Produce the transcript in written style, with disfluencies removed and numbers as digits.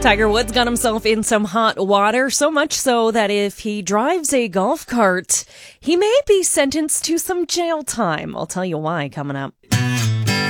Tiger Woods got himself in some hot water, so much so that if he drives a golf cart, he may be sentenced to some jail time. I'll tell you why coming up.